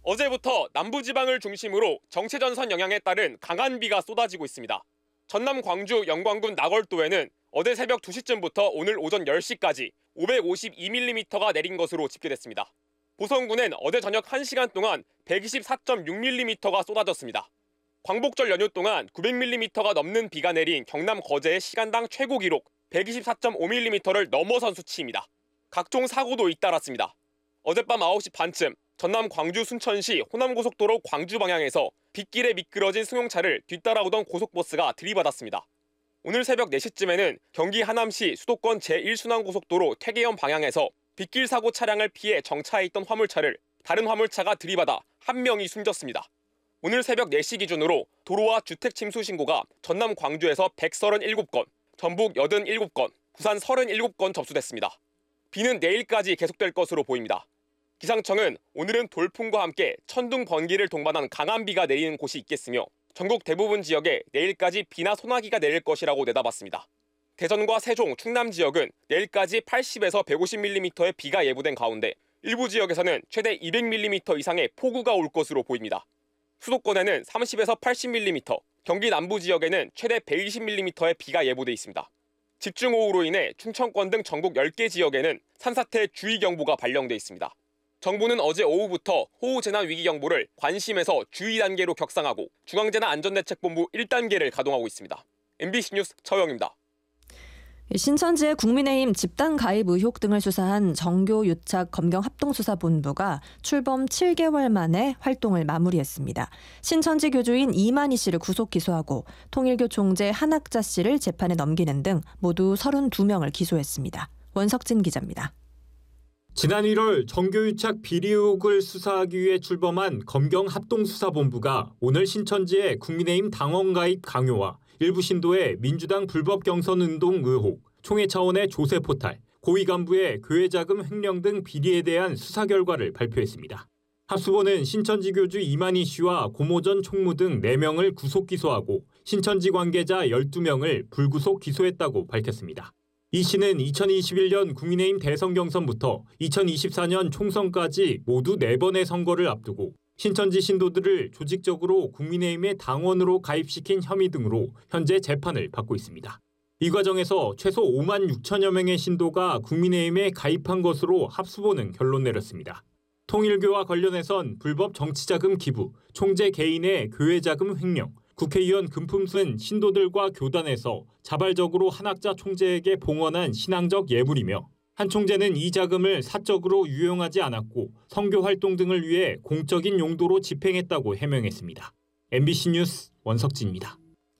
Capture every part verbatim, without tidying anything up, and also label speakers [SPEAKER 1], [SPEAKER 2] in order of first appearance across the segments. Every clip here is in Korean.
[SPEAKER 1] 어제부터 남부지방을 중심으로 정체전선 영향에 따른 강한 비가 쏟아지고 있습니다. 전남 광주 영광군 나걸도에는 어제 새벽 두 시쯤부터 오늘 오전 열 시까지 오백오십이 밀리미터가 내린 것으로 집계됐습니다. 보성군엔 어제 저녁 한 시간 동안 백이십사 점 육 밀리미터가 쏟아졌습니다. 광복절 연휴 동안 구백 밀리미터가 넘는 비가 내린 경남 거제의 시간당 최고 기록 백이십사 점 오 밀리미터를 넘어선 수치입니다. 각종 사고도 잇따랐습니다. 어젯밤 아홉 시 반쯤 전남 광주 순천시 호남고속도로 광주 방향에서 빗길에 미끄러진 승용차를 뒤따라오던 고속버스가 들이받았습니다. 오늘 새벽 네 시쯤에는 경기 하남시 수도권 제일 순환고속도로 퇴계연 방향에서 빗길 사고 차량을 피해 정차해 있던 화물차를 다른 화물차가 들이받아 한 명이 숨졌습니다. 오늘 새벽 네 시 기준으로 도로와 주택 침수 신고가 전남 광주에서 백삼십칠 건, 전북 팔십칠 건, 부산 삼십칠 건 접수됐습니다. 비는 내일까지 계속될 것으로 보입니다. 기상청은 오늘은 돌풍과 함께 천둥 번개를 동반한 강한 비가 내리는 곳이 있겠으며 전국 대부분 지역에 내일까지 비나 소나기가 내릴 것이라고 내다봤습니다. 대전과 세종, 충남 지역은 내일까지 팔십에서 백오십 밀리미터의 비가 예보된 가운데 일부 지역에서는 최대 이백 밀리미터 이상의 폭우가 올 것으로 보입니다. 수도권에는 삼십에서 팔십 밀리미터, 경기 남부 지역에는 최대 백이십 밀리미터의 비가 예보돼 있습니다. 집중호우로 인해 충청권 등 전국 열 개 지역에는 산사태 주의경보가 발령돼 있습니다. 정부는 어제 오후부터 호우재난위기경보를 관심에서 주의 단계로 격상하고 중앙재난안전대책본부 일 단계를 가동하고 있습니다. 엠비씨 뉴스 처영입니다.
[SPEAKER 2] 신천지의 국민의힘 집단 가입 의혹 등을 수사한 정교유착 검경합동수사본부가 출범 칠 개월 만에 활동을 마무리했습니다. 신천지 교주인 이만희 씨를 구속 기소하고 통일교 총재 한학자 씨를 재판에 넘기는 등 모두 서른두 명을 기소했습니다. 원석진 기자입니다.
[SPEAKER 3] 지난 일월 정교유착 비리 의혹을 수사하기 위해 출범한 검경합동수사본부가 오늘 신천지의 국민의힘 당원 가입 강요와 일부 신도의 민주당 불법 경선 운동 의혹, 총회 차원의 조세 포탈, 고위 간부의 교회 자금 횡령 등 비리에 대한 수사 결과를 발표했습니다. 합수본은 신천지 교주 이만희 씨와 고모 전 총무 등 네 명을 구속 기소하고 신천지 관계자 열두 명을 불구속 기소했다고 밝혔습니다. 이 씨는 이천이십일 년 국민의힘 대선 경선부터 이천이십사 년 총선까지 모두 네 번의 선거를 앞두고 신천지 신도들을 조직적으로 국민의힘의 당원으로 가입시킨 혐의 등으로 현재 재판을 받고 있습니다. 이 과정에서 최소 오만 육천여 명의 신도가 국민의힘에 가입한 것으로 합수본은 결론 내렸습니다. 통일교와 관련해선 불법 정치자금 기부, 총재 개인의 교회자금 횡령, 국회의원 금품순 신도들과 교단에서 자발적으로 한학자 총재에게 봉헌한 신앙적 예물이며 한 총재는 이 자금을 사적으로 유용하지 않았고 선교 활동 등을 위해 공적인 용도로 집행했다고 해명했습니다. 엠비씨 뉴스 원석진입니다.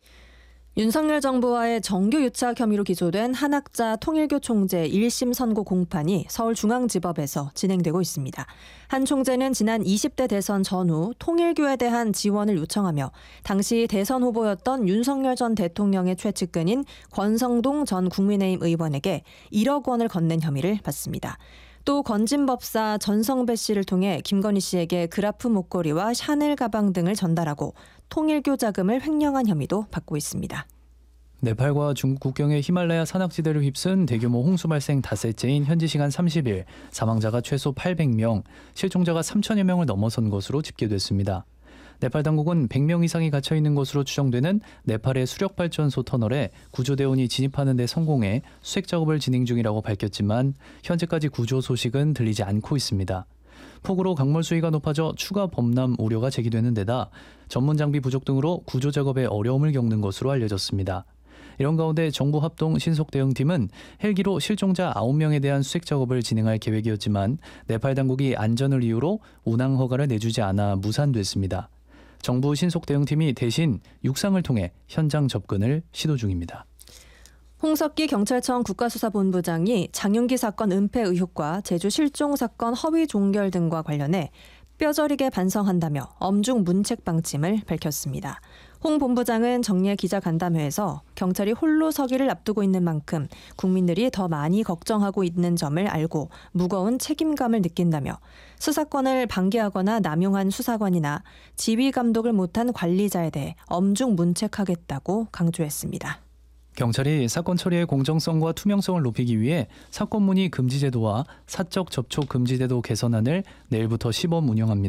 [SPEAKER 2] 윤석열 정부와의 정교유착 혐의로 기소된 한학자 통일교 총재 일 심 선고 공판이 서울중앙지법에서 진행되고 있습니다. 한 총재는 지난 이십 대 대선 전후 통일교에 대한 지원을 요청하며 당시 대선 후보였던 윤석열 전 대통령의 최측근인 권성동 전 국민의힘 의원에게 일억 원을 건넨 혐의를 받습니다. 또 건진법사 전성배 씨를 통해 김건희 씨에게 그라프 목걸이와 샤넬 가방 등을 전달하고 통일교 자금을 횡령한 혐의도 받고 있습니다.
[SPEAKER 4] 네팔과 중국 국경의 히말라야 산악지대를 휩쓴 대규모 홍수 발생 닷새째인 현지 시간 삼십 일, 사망자가 최소 팔백 명, 실종자가 삼천여 명을 넘어선 것으로 집계됐습니다. 네팔 당국은 백 명 이상이 갇혀 있는 것으로 추정되는 네팔의 수력발전소 터널에 구조대원이 진입하는 데 성공해 수색 작업을 진행 중이라고 밝혔지만 현재까지 구조 소식은 들리지 않고 있습니다. 폭우로 강물 수위가 높아져 추가 범람 우려가 제기되는 데다 전문 장비 부족 등으로 구조 작업에 어려움을 겪는 것으로 알려졌습니다. 이런 가운데 정부 합동 신속대응팀은 헬기로 실종자 아홉 명에 대한 수색 작업을 진행할 계획이었지만 네팔 당국이 안전을 이유로 운항 허가를 내주지 않아 무산됐습니다. 정부 신속대응팀이 대신 육상을 통해 현장 접근을 시도 중입니다.
[SPEAKER 2] 홍석기 경찰청 국가수사본부장이 장윤기 사건 은폐 의혹과 제주 실종 사건 허위 종결 등과 관련해 뼈저리게 반성한다며 엄중 문책 방침을 밝혔습니다. 홍 본부장은 정례 기자간담회에서 경찰이 홀로 서기를 앞두고 있는 만큼 국민들이 더 많이 걱정하고 있는 점을 알고 무거운 책임감을 느낀다며 수사권을 방기하거나 남용한 수사관이나 지휘 감독을 못한 관리자에 대해 엄중 문책하겠다고 강조했습니다.
[SPEAKER 4] 경찰이 사건 처리의 공정성과 투명성을 높이기 위해 사건 문의 금지 제도와 사적 접촉 금지 제도 개선안을 내일부터 시범 운영합니다.